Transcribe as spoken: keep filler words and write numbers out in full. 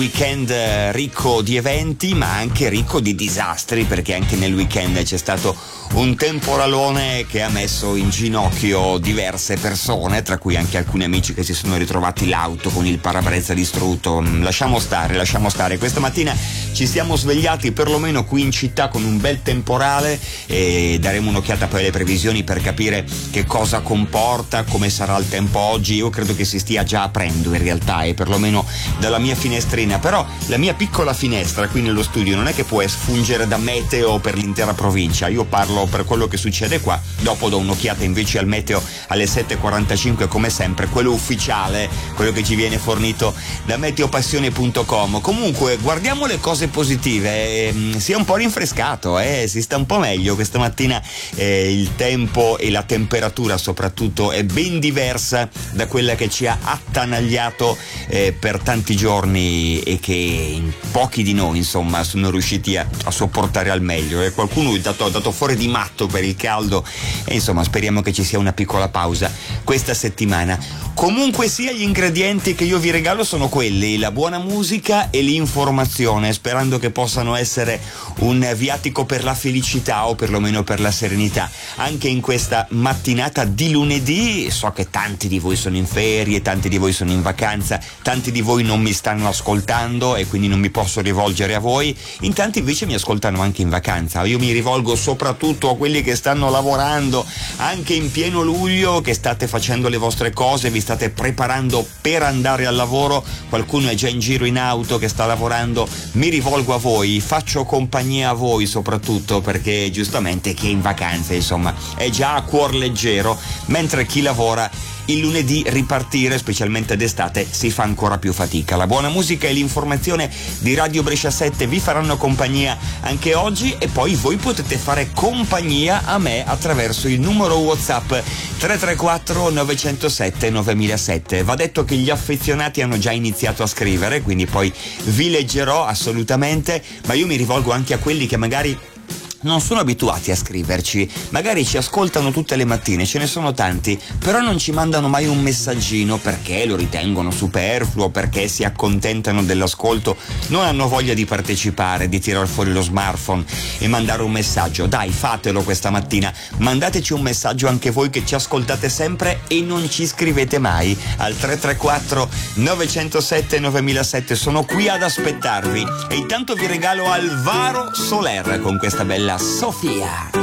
weekend ricco di eventi ma anche ricco di disastri, perché anche nel weekend c'è stato un temporalone che ha messo in ginocchio diverse persone, tra cui anche alcuni amici che si sono ritrovati l'auto con il parabrezza distrutto. Lasciamo stare, lasciamo stare. Questa mattina ci siamo svegliati perlomeno qui in città con un bel temporale e daremo un'occhiata poi alle previsioni per capire che cosa comporta, come sarà il tempo oggi. Io credo che si stia già aprendo in realtà, e perlomeno dalla mia finestrina, però la mia piccola finestra qui nello studio non è che può fungere da meteo per l'intera provincia. Io parlo per quello che succede qua, dopo do un'occhiata invece al meteo alle sette e quarantacinque come sempre, quello ufficiale, quello che ci viene fornito da meteopassione punto com. Comunque guardiamo le cose positive, ehm, si è un po' rinfrescato, eh? Si sta un po' meglio questa mattina, eh, il tempo e la temperatura soprattutto è ben diversa da quella che ci ha attanagliato eh, per tanti giorni e che in pochi di noi insomma sono riusciti a, a sopportare al meglio, e qualcuno è dato, dato fuori di matto per il caldo, e insomma speriamo che ci sia una piccola pausa questa settimana. Comunque sia, gli ingredienti che io vi regalo sono quelli: la buona musica e l'informazione, sperando che possano essere un viatico per la felicità o perlomeno per la serenità anche in questa mattinata di lunedì. So che tanti di voi sono in ferie, tanti di voi sono in vacanza, tanti di voi non mi stanno ascoltando e quindi non mi posso rivolgere a voi, in tanti invece mi ascoltano anche in vacanza. Io mi rivolgo soprattutto a quelli che stanno lavorando anche in pieno luglio, che state facendo le vostre cose, vi state preparando per andare al lavoro, qualcuno è già in giro in auto che sta lavorando. Mi rivolgo a voi, faccio compagnia a voi soprattutto, perché giustamente chi è in vacanza insomma è già a cuor leggero, mentre chi lavora il lunedì ripartire, specialmente d'estate, si fa ancora più fatica. La buona musica e l'informazione di Radio Brescia sette vi faranno compagnia anche oggi, e poi voi potete fare compagnia a me attraverso il numero WhatsApp tre tre quattro nove zero sette nove zero zero sette. Va detto che gli affezionati hanno già iniziato a scrivere, quindi poi vi leggerò assolutamente, ma io mi rivolgo anche a quelli che magari non sono abituati a scriverci, magari ci ascoltano tutte le mattine, ce ne sono tanti, però non ci mandano mai un messaggino perché lo ritengono superfluo, perché si accontentano dell'ascolto, non hanno voglia di partecipare, di tirar fuori lo smartphone e mandare un messaggio. Dai, fatelo questa mattina, mandateci un messaggio anche voi che ci ascoltate sempre e non ci scrivete mai, al tre tre quattro nove zero sette nove zero zero sette. Sono qui ad aspettarvi, e intanto vi regalo Alvaro Soler con questa bella Sofia.